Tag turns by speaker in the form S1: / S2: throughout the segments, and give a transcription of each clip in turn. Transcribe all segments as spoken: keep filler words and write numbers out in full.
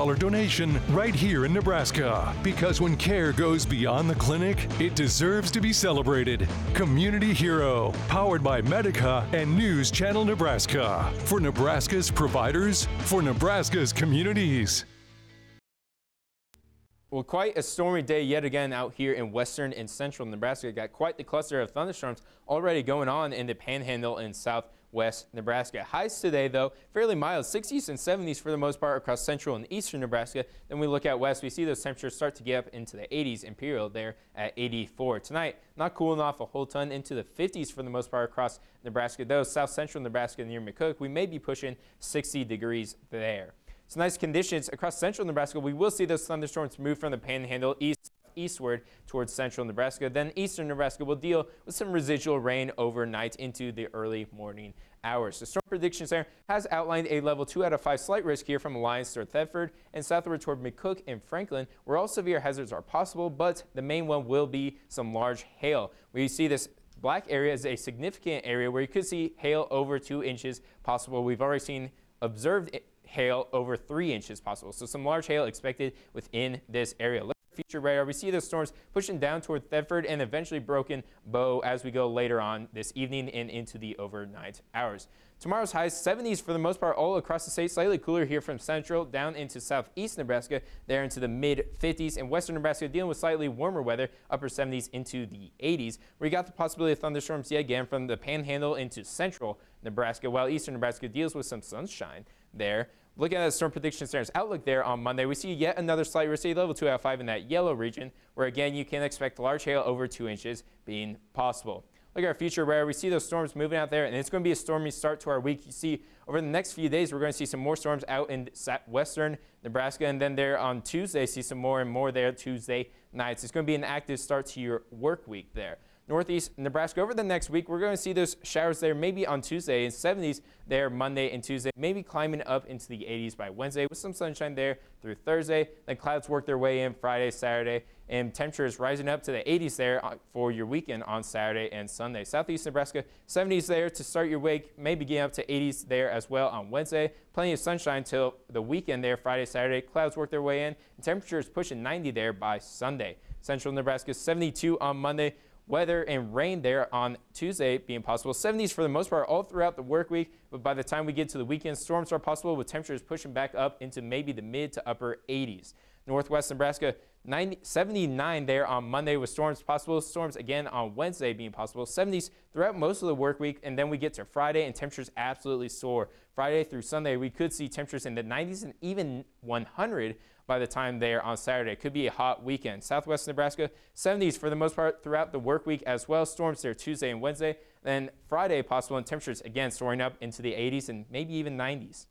S1: dollar donation right here in Nebraska. Because when care goes beyond the clinic, it deserves to be celebrated. Community Hero, powered by Medica and News Channel Nebraska. For Nebraska's providers, for Nebraska's communities.
S2: Well, quite a stormy day yet again out here in western and central Nebraska. Got quite the cluster of thunderstorms already going on in the Panhandle and southwest Nebraska. Highs today, though, fairly mild, sixties and seventies for the most part across central and eastern Nebraska. Then we look out west, we see those temperatures start to get up into the eighties. Imperial there at eighty-four. Tonight, not cooling off a whole ton, into the fifties for the most part across Nebraska, though. South central Nebraska near McCook, we may be pushing sixty degrees there. So nice conditions across central Nebraska. We will see those thunderstorms move from the Panhandle east eastward towards central Nebraska. Then eastern Nebraska will deal with some residual rain overnight into the early morning hours. The Storm Prediction Center has outlined a level two out of five slight risk here from Alliance toward Thetford and southward toward McCook and Franklin, where all severe hazards are possible, but the main one will be some large hail. We see this black area as a significant area where you could see hail over two inches possible. We've already seen observed hail over three inches possible. So some large hail expected within this area. Look at future radar. We see those storms pushing down toward Thetford and eventually Broken Bow as we go later on this evening and into the overnight hours. Tomorrow's highs seventies for the most part all across the state. Slightly cooler here from central down into southeast Nebraska, there into the mid fifties. And western Nebraska dealing with slightly warmer weather, upper seventies into the eighties. We got the possibility of thunderstorms yet again from the Panhandle into central Nebraska, while eastern Nebraska deals with some sunshine there. Looking at the Storm Prediction Center's outlook there on Monday, we see yet another slight risk, level two out of five in that yellow region, where again you can expect large hail over two inches being possible. Look at our future radar. We see those storms moving out there, and it's going to be a stormy start to our week. You see, over the next few days, we're going to see some more storms out in western Nebraska, and then there on Tuesday, see some more and more there Tuesday nights. It's going to be an active start to your work week there. Northeast Nebraska over the next week, we're going to see those showers there maybe on Tuesday and seventies there Monday and Tuesday, maybe climbing up into the eighties by Wednesday with some sunshine there through Thursday. Then clouds work their way in Friday, Saturday, and temperatures rising up to the eighties there for your weekend on Saturday and Sunday. Southeast Nebraska, seventies there to start your week, maybe getting up to eighties there as well on Wednesday. Plenty of sunshine till the weekend there, Friday, Saturday. Clouds work their way in, and temperatures pushing ninety there by Sunday. Central Nebraska, seventy-two on Monday. Weather and rain there on Tuesday being possible. seventies for the most part all throughout the work week, but by the time we get to the weekend, storms are possible with temperatures pushing back up into maybe the mid to upper eighties. Northwest Nebraska, ninety, seventy-nine there on Monday with storms possible. Storms again on Wednesday being possible. seventies throughout most of the work week, and then we get to Friday and temperatures absolutely soar. Friday through Sunday, we could see temperatures in the nineties and even one hundred by the time there on Saturday. It could be a hot weekend. Southwest Nebraska, seventies for the most part throughout the work week as well. Storms there Tuesday and Wednesday. Then Friday possible, and temperatures again soaring up into the eighties and maybe even nineties.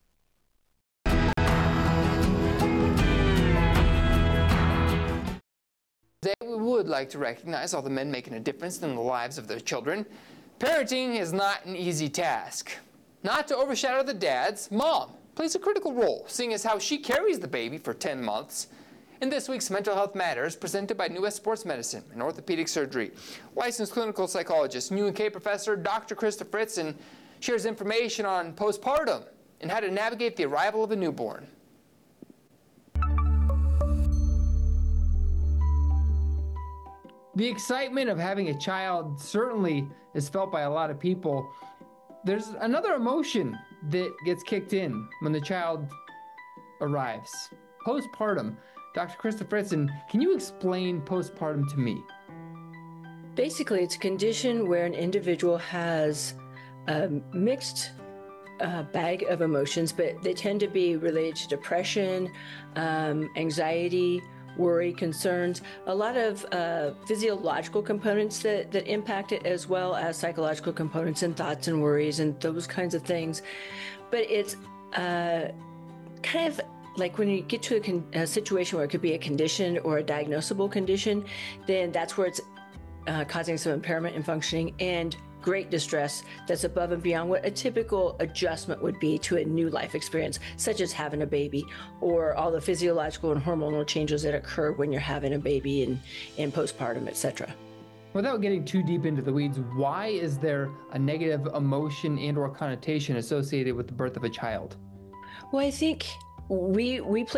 S3: Today we would like to recognize all the men making a difference in the lives of their children. Parenting is not an easy task. Not to overshadow the dads, Mom plays a critical role, seeing as how she carries the baby for ten months. In this week's Mental Health Matters, presented by New West Sports Medicine and Orthopedic Surgery, licensed clinical psychologist, U N K professor Doctor Krista Fritzen shares information on postpartum and how to navigate the arrival of a newborn.
S4: The excitement of having a child certainly is felt by a lot of people. There's another emotion that gets kicked in when the child arrives. Postpartum. Doctor Krista Fritzen, can you explain postpartum to me?
S5: Basically, it's a condition where an individual has a mixed uh, bag of emotions, but they tend to be related to depression, um, anxiety, worry, concerns, a lot of uh, physiological components that, that impact it, as well as psychological components and thoughts and worries and those kinds of things. But it's uh, kind of like when you get to a, con- a situation where it could be a condition or a diagnosable condition, then that's where it's uh, causing some impairment in functioning and great distress that's above and beyond what a typical adjustment would be to a new life experience, such as having a baby or all the physiological and hormonal changes that occur when you're having a baby and, and postpartum, et cetera.
S4: Without getting too deep into the weeds, why is there a negative emotion and or connotation associated with the birth of a child?
S5: Well, I think we we play